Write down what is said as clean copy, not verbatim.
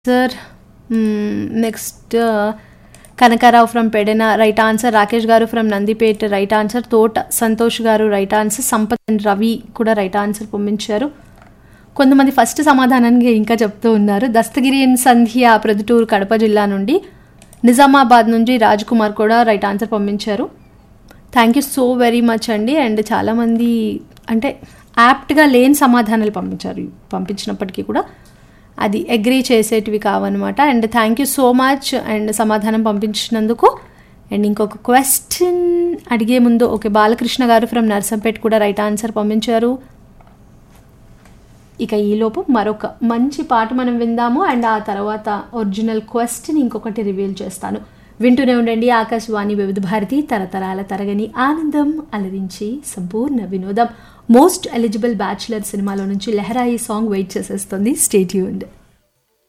Sir next Kanakarao from Pedana right answer. Rakesh గారు from Nandipet right answer. తోట సంతోష్ గారు right answer. Sampath and Ravi కూడా రైట్ ఆన్సర్ పంపించారు. కొంతమంది ఫస్ట్ సమాధానానికి ఇంకా చెప్తూ ఉన్నారు. దస్తగిరి అండ్ సంధ్య ప్రొద్దుటూరు కడప జిల్లా నుండి. నిజామాబాద్ నుంచి రాజ్ కుమార్ కూడా రైట్ ఆన్సర్ పంపించారు. Thank you so very much అండి. అండ్ చాలామంది అంటే యాప్ట్గా లేని సమాధానాలు పంపించినప్పటికీ కూడా అది అగ్రీ చేసేటివి కావన్నమాట. And thank you so much and సమాధానం పంపించినందుకు. అండ్ ఇంకొక క్వశ్చన్ అడిగే ముందు ఓకే, బాలకృష్ణ గారు ఫ్రమ్ నర్సంపేట్ కూడా రైట్ ఆన్సర్ పంపించారు. ఇక ఈలోపు మరొక మంచి పాట మనం విందాము. అండ్ ఆ తర్వాత ఒరిజినల్ క్వశ్చన్ ఇంకొకటి రివీల్ చేస్తాను. వింటూనే ఉండండి ఆకాశవాణి వివిధ భారతి, తరతరాల తరగని ఆనందం, అలరించి సంపూర్ణ వినోదం. మోస్ట్ ఎలిజిబుల్ బ్యాచులర్ సినిమాలో నుంచి లెహరాయి సాంగ్ వెయిట్ చేసేస్తుంది. Stay tuned.